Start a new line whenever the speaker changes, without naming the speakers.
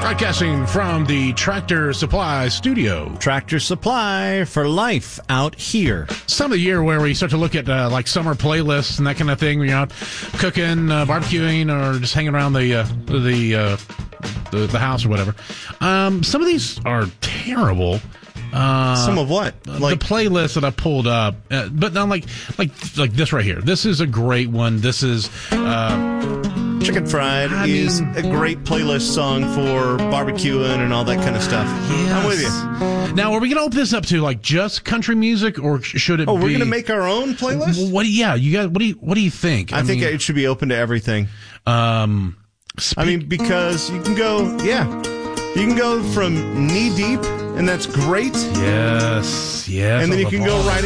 Broadcasting from the Tractor Supply studio.
Tractor Supply for life out here.
Some of the year where we start to look at like summer playlists and that kind of thing. When you're out cooking, barbecuing, or just hanging around the house or whatever. Some of these are terrible.
Some of what?
Like the playlist that I pulled up, but not like this right here. This is a great one. This is
Chicken Fried is a great playlist song for barbecuing and all that kind of stuff.
Yes.
I'm with you.
Now, are we going to open this up to like just country music, or should it be?
Oh, we're going to make our own playlist?
What do you think?
I think it should be open to everything. Because you can go from knee deep, and that's great.
Yes.
And then you can go right